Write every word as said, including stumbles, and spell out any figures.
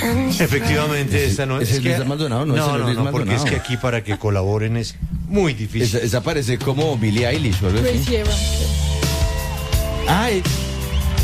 Efectivamente, esa no es. Es ¿Es que, Luis Maldonado? No, no, ese no, Luis no, porque es Maldonado. que aquí para que colaboren es muy difícil. Esa, esa parece como Billie Eilish o algo así. Crazy Evan. Ah, eh,